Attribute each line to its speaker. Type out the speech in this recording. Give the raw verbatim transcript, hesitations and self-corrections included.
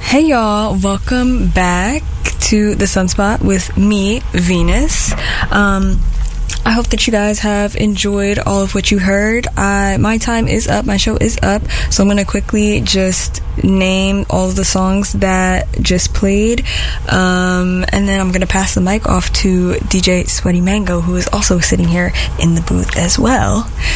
Speaker 1: Hey y'all, welcome back to The Sunspot with me, Venus. Um, I hope that you guys have enjoyed all of what you heard. I, my time is up, my show is up, so I'm going to quickly just name all of the songs that just played, um, and then I'm going to pass the mic off to D J Sweaty Mango, who is also sitting here in the booth as well.